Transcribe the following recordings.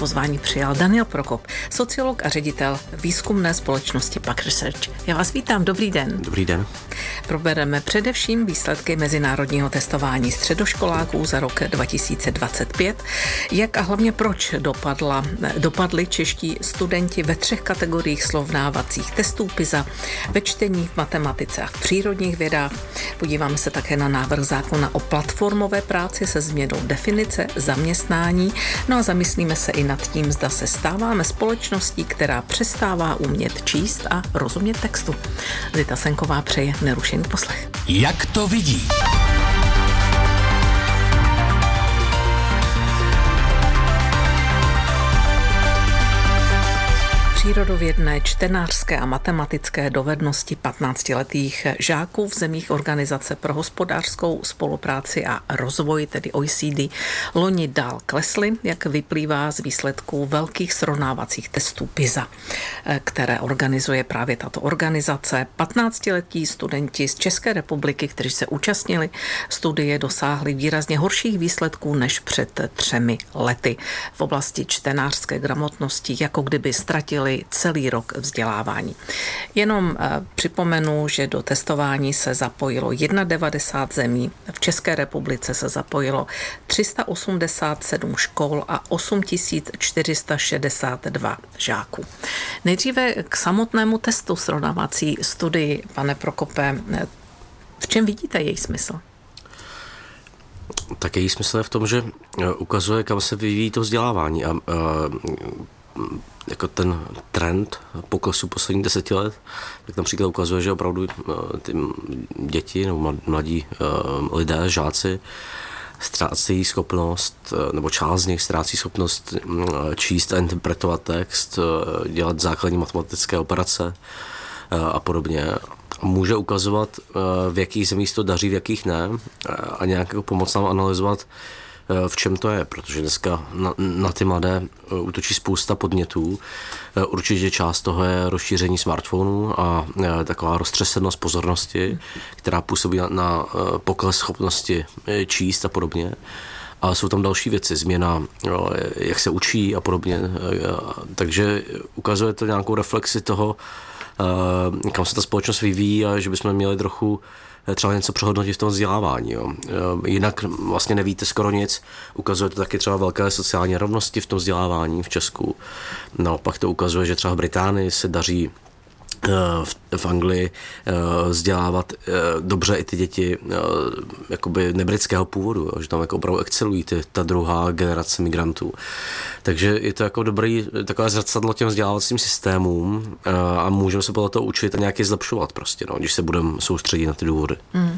pozvání přijal Daniel Prokop, sociolog a ředitel výzkumné společnosti PAQ Research. Já vás vítám, dobrý den. Dobrý den. Probereme především výsledky mezinárodního testování středoškoláků za rok 2025, jak a hlavně proč dopadli čeští studenti ve 3 kategoriích srovnávacích testů PISA, ve čtení, v matematice a v přírodních vědách. Podíváme se také na návrh zákona o platformové práci se změnou definice zaměstnání, no a zamyslíme se i nad tím, zda se stáváme společností, která přestává umět číst a rozumět textu. Zita Senková přeje nerušený poslech. Jak to vidí? Přírodovědné, čtenářské a matematické dovednosti 15letých žáků v zemích Organizace pro hospodářskou spolupráci a rozvoj, tedy OECD, loni dál klesly, jak vyplývá z výsledků velkých srovnávacích testů PISA, které organizuje právě tato organizace. 15letí studenti z České republiky, kteří se účastnili studie, dosáhli výrazně horších výsledků než před 3 lety. V oblasti čtenářské gramotnosti, jako kdyby ztratili celý rok vzdělávání. Jenom připomenu, že do testování se zapojilo 91 zemí, v České republice se zapojilo 387 škol a 8462 žáků. Nejdříve k samotnému testu srovnávací studii, pane Prokope, v čem vidíte její smysl? Tak její smysl je v tom, že ukazuje, kam se vyvíjí to vzdělávání a jako ten trend poklesu posledních 10 let, tak například ukazuje, že opravdu ty děti nebo mladí lidé, žáci ztrácejí schopnost, nebo část z nich ztrácí schopnost číst a interpretovat text, dělat základní matematické operace a podobně. Může ukazovat, v jakých zemích to daří, v jakých ne, a nějak pomoct nám analyzovat, v čem to je, protože dneska na ty mladé útočí spousta podnětů. Určitě část toho je rozšíření smartphonů a taková roztřesenost pozornosti, která působí na pokles schopnosti číst a podobně. A jsou tam další věci, změna, jak se učí a podobně. Takže ukazuje to nějakou reflexi toho, kam se ta společnost vyvíjí a že bychom měli trochu třeba něco přehodnotit v tom vzdělávání. Jo. Jinak vlastně nevíte skoro nic. Ukazuje to taky třeba velké sociální rovnosti v tom vzdělávání v Česku. Naopak to ukazuje, že třeba v Británii se daří v Anglii vzdělávat dobře i ty děti jakoby nebritského původu, jo, že tam jako opravdu excelují ta druhá generace migrantů. Takže je to jako takové zrcadlo těm vzdělávacím systémům a můžeme se podle toho učit a nějaký zlepšovat prostě, no, když se budeme soustředit na ty důvody.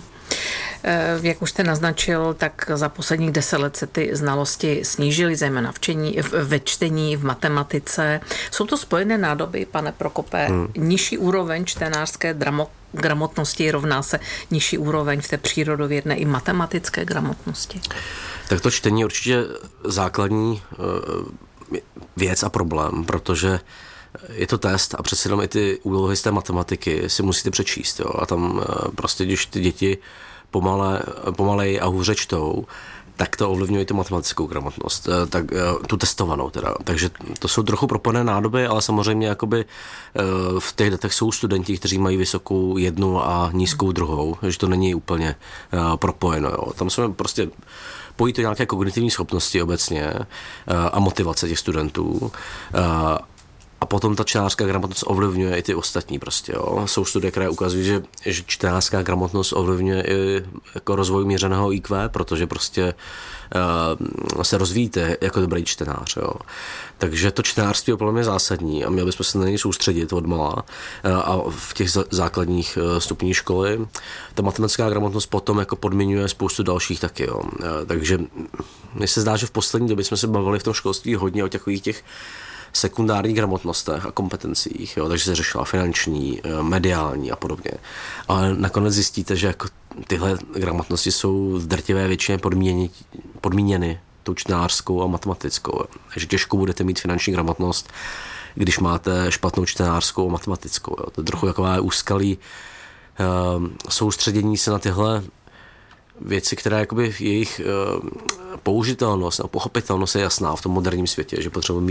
Jak už jste naznačil, tak za posledních 10 let se ty znalosti snížily, zejména ve čtení, v matematice. Jsou to spojené nádoby, pane Prokope? Nižší úroveň čtenářské gramotnosti rovná se nižší úroveň v té přírodovědné i matematické gramotnosti? Tak to čtení je určitě základní věc a problém, protože je to test a přece jenom i ty úlohy z té matematiky si musíte přečíst. Jo? A tam prostě, když ty děti pomaleji a hůře čtou, tak to ovlivňuje tu matematickou gramotnost, tak tu testovanou teda. Takže to jsou trochu propojené nádoby, ale samozřejmě jakoby v těch datech jsou studenti, kteří mají vysokou jednu a nízkou druhou, že to není úplně propojeno. Jo. Tam jsme prostě pojí to nějaké kognitivní schopnosti obecně a motivace těch studentů. A potom ta čtenářská gramotnost ovlivňuje i ty ostatní prostě, jo. Jsou studie, které ukazují, že čtenářská gramotnost ovlivňuje i jako rozvoj měřeného IQ, protože prostě se rozvíjíte jako dobrý čtenář, jo. Takže to čtenářství je podle mě zásadní a měli bychom se na něj soustředit odmala a v těch základních stupních školy. Ta matematická gramotnost potom jako podmiňuje spoustu dalších taky, jo. Takže mně se zdá, že v poslední době jsme se bavili v tom školství hodně o těch sekundárních gramotnostech a kompetencích, jo, takže se řešila finanční, mediální a podobně. Ale nakonec zjistíte, že jako tyhle gramotnosti jsou v drtivé většině podmíněny tou čtenářskou a matematickou. Takže těžko budete mít finanční gramotnost, když máte špatnou čtenářskou a matematickou. Jo. To je trochu takové úskalí soustředění se na tyhle věci, které jakoby jejich použitelnost a pochopitelnost je jasná v tom moderním světě, že potřebujeme